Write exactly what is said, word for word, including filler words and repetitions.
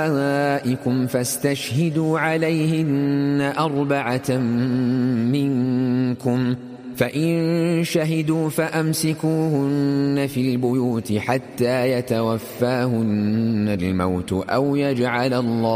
نسائكم فاستشهدوا عليهن أربعة منكم فإن شهدوا فأمسكوهن في البيوت حتى يتوفاهن الموت أو يجعل الله